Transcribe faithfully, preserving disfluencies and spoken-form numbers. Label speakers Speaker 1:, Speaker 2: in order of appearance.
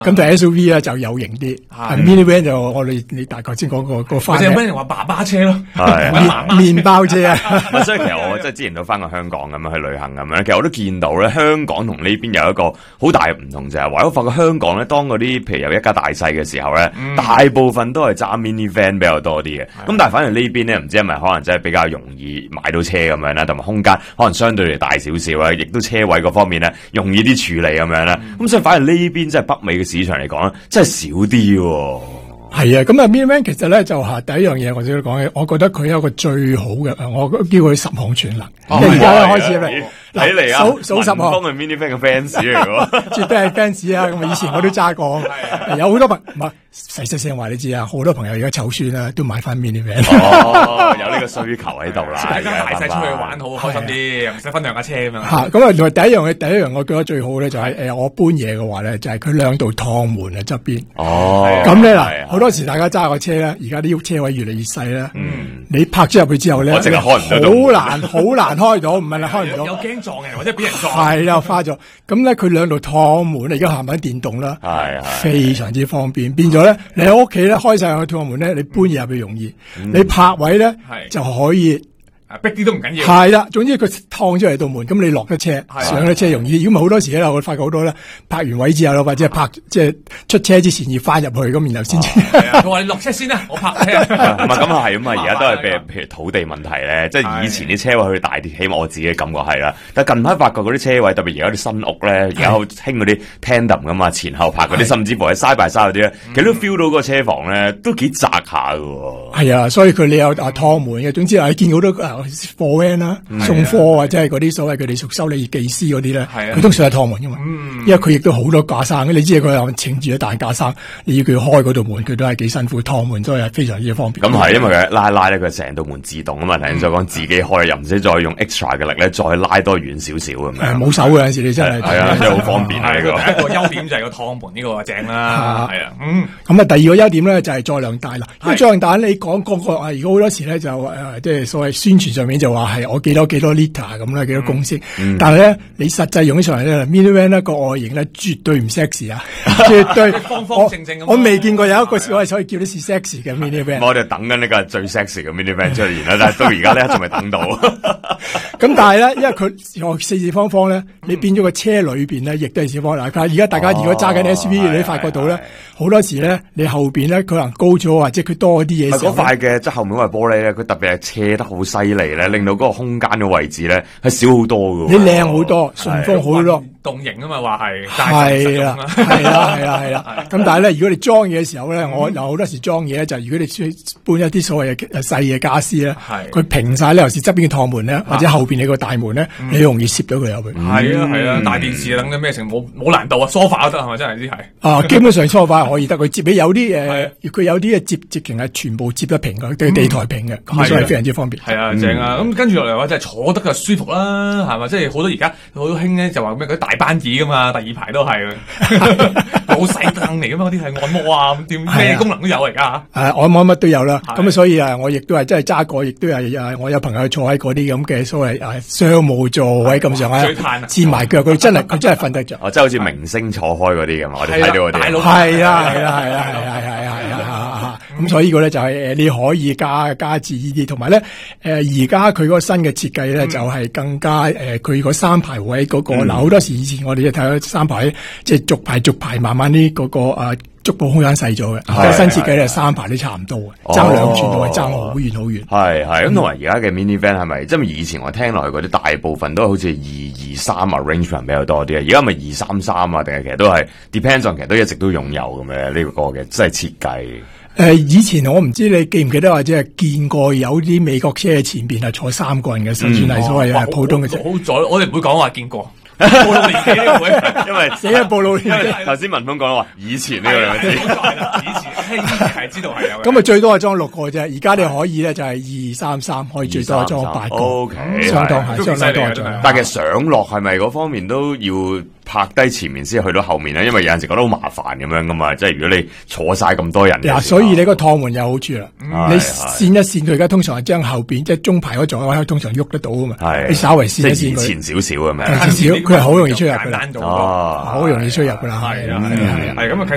Speaker 1: 咁就 S U V 咧就有型啲，minivan 就我哋你大概先講個個翻。
Speaker 2: 或者咩人話爸爸車咯，
Speaker 3: 係
Speaker 1: 麵包車啊。
Speaker 3: 所以其實我即係之前都翻過香港咁樣去旅行咁樣，其實我都見到咧，香港同呢邊有一個好大嘅唔同就係，話我發覺香港咧，當嗰啲譬如有一家大細嘅時候咧，嗯、大部分都係揸 minivan 比較多啲嘅。咁但係反而呢邊咧，唔知係咪可能真係比較容易買到車咁樣啦，同埋空間可能相對嚟大少少啦，亦都車位嗰方面咧容易啲處理咁樣啦。咁、嗯、所以反而呢邊即係北美嘅市場嚟講咧，真係少啲喎。
Speaker 1: 係啊，咁啊 minivan 其實咧就係第一樣嘢，我先講嘅，我覺得佢有一個最好嘅，我叫佢十項全能。即係而家開始嚟，
Speaker 3: 睇嚟啊，
Speaker 1: 數數十項。
Speaker 3: 文峰係 minivan 嘅 fans 嚟嘅，
Speaker 1: 絕對係 fans 啊！咁以前我都揸過，有好多朋唔係細細聲話你知啊，好多朋友而家湊孫啦，都買翻 minivan。
Speaker 3: 哦，有呢個需求喺度啦，
Speaker 2: 大家大細出去玩好開心啲，唔使分兩架車咁樣。
Speaker 1: 嚇，咁啊，同埋第一樣嘅第一樣我覺得最好咧，就係誒我搬嘢嘅話咧，就係佢兩道趟門喺側邊。
Speaker 3: 哦，
Speaker 1: 咁咧嗱，好多時大家揸個車咧，而家啲車位越嚟越細啦。
Speaker 3: 嗯，
Speaker 1: 你泊咗入去之後咧，
Speaker 3: 我淨係開唔到，
Speaker 1: 好難好難開到，唔係你開唔到。
Speaker 2: 有驚撞嘅，或者俾人撞。
Speaker 1: 係啦，花咗。咁咧，佢兩道趟門，而家行緊電動啦，
Speaker 3: 係係
Speaker 1: 非常之方便。變咗咧，你喺屋企咧開晒兩個趟門咧，你搬嘢入去容易，
Speaker 3: 嗯、
Speaker 1: 你泊位咧就可以。
Speaker 2: 逼啲都唔緊要，
Speaker 1: 係啦，總之佢燙出嚟道門，咁你落咗車，上咗車容易。如果唔係好多時咧，我發覺好多咧，泊完位之後咯，或者係泊即係出車之前要翻入去，咁然後先。
Speaker 2: 佢話你落車先啦，我泊車。
Speaker 3: 唔係咁啊，係咁啊，而家都係譬如譬如土地問題咧，即係以前啲車位去大啲，起碼我自己嘅感覺係啦。但係近排發覺嗰啲車位，特別而家啲新屋咧，而家好興嗰啲 tandem 噶嘛，前後泊嗰啲，甚至乎係 side by side 嗰啲咧，其實都 feel 到個車房咧都幾窄下㗎。
Speaker 1: 係啊，所以佢你有啊趟門嘅，總之係見好多貨 van 啦，送貨或者係嗰啲所謂佢哋屬修理技師嗰啲咧，佢通常係趟門噶嘛，因為佢亦都好多架生，你知佢又請住一大架生，你要佢開嗰道門，佢都係幾辛苦，趟門都係非常之方便。
Speaker 3: 咁係因為佢拉拉咧，佢成道門自動啊嘛，頭先所講自己開，又唔使再用 extra 嘅力咧，再拉多遠少少咁樣。
Speaker 1: 冇手嘅有陣時你真係
Speaker 3: 係啊，真係好方便啊！呢個
Speaker 2: 第一個優點就係個趟門呢個正啦，係啊，嗯。
Speaker 1: 咁啊，第二個優點咧就係載量大啦。咁載量大你講嗰個啊，如果好多時咧就誒，即係所謂宣傳上面就話係我幾多幾多 liter 咁啦，幾多公升。嗯、但係咧，你實際用起上嚟咧 ，minivan 咧個外形咧絕對唔 sexy 啊，絕對
Speaker 2: 方方正正咁。
Speaker 1: 我未見過有一個所謂所謂叫得是 sexy 嘅 minivan。
Speaker 3: 我哋等緊呢個最 sexy 嘅 minivan 出現啦，但係到而家咧仲未等到。
Speaker 1: 咁但係咧，因為佢我四四方方咧，你變咗個車裏邊咧，亦都係四方。嗱，而家大家如果揸緊 S U V，、哦、你發覺到咧，好多時咧，你後邊咧佢可能高咗，或者佢多啲嘢。
Speaker 3: 嗰塊嘅即係後面嗰塊玻璃咧，佢特別係斜得好犀利咧，令到嗰個空間嘅位置咧係少好多㗎。
Speaker 1: 你靚好多，順風好多。
Speaker 2: 動型啊嘛，話係
Speaker 1: 係啦，係啦，係啦，係啦。咁但係咧，如果你裝嘢嘅時候咧，我有好多時裝嘢咧，就係如果你搬一啲所謂嘅細嘅家私咧，佢平晒咧，尤其是側邊嘅趟門咧，或者後邊你個大門咧，你容易攝到佢入去。
Speaker 2: 係啊，係啊，大電視等緊咩成冇冇難度啊，梳化都得係咪真係啲係？
Speaker 1: 啊，基本上梳化可以得，佢接起有啲誒，佢有啲嘅接直情係全部接得平嘅，對地台平嘅，咁所以非常之方便。
Speaker 2: 係啊，正啊。咁跟住落嚟話，即係坐得就舒服啦，係咪？即係好多而家好多興咧，就話咩嗰啲大班椅噶嘛。第二排都係好細凳嚟噶嘛，嗰啲係按摩啊，咁點咩功能都有嚟噶。誒，
Speaker 1: 按摩乜都有啦。咁啊，所以啊，我亦都係真係揸過，亦都係誒，我有朋友坐喺嗰啲咁嘅所謂誒商務座位咁上下，墊埋腳，佢真係佢真係瞓得着。
Speaker 3: 哦，即係好似明星坐開嗰啲咁，我哋睇到嗰啲。
Speaker 2: 大佬
Speaker 1: 係啊係啊係啊係啊係啊係啊！咁所以呢個咧就係誒你可以加加置呢啲，同埋咧誒而家佢嗰個新嘅設計咧就係更加誒佢嗰三排位嗰個嗱，好多時以前我哋就睇到三排即係逐排逐排慢慢啲嗰個誒足部空間細咗嘅，而家新設計咧三排都差唔多嘅，爭兩寸都係爭好遠好遠。
Speaker 3: 係係咁，同埋而家嘅 minivan 係咪即係以前我聽落去嗰啲大部分都好似二二三 arrangement 比較多啲啊？而家咪二三三啊？定係其實都係 depends on 其實都一直都擁有咁嘅呢個嘅即係設計。
Speaker 1: 誒、呃，以前我唔知你記唔記得，或者係見過有啲美國車嘅前邊係坐三個人嘅，甚至係所謂普通嘅車。
Speaker 2: 好在我哋唔會講話見過。暴露年紀呢個位，
Speaker 3: 因為
Speaker 1: 死啊暴露年紀。
Speaker 3: 頭先文峰講話以前呢個樣子，
Speaker 2: 以前係知道係有。
Speaker 1: 咁啊最多係裝六個啫，而家你可以咧就係二三三，可以最多係裝八個。
Speaker 3: O K，
Speaker 1: 相當係相當多咗。
Speaker 3: 但係其實上落係咪嗰方面都要拍低前面先去到後面咧？因為有陣時覺得好麻煩咁樣噶嘛，即係如果你坐晒咁多人。
Speaker 1: 嗱，所以你個趟門有好處啦。你線一線佢而家通常係將後邊即係中排嗰座位通常喐得到啊嘛。你稍微線一線佢。
Speaker 3: 前少少咁樣。
Speaker 1: 少少，佢係好容易出入噶啦。
Speaker 2: 哦，
Speaker 1: 好容易出入噶啦。
Speaker 2: 係啊係啊係咁啊。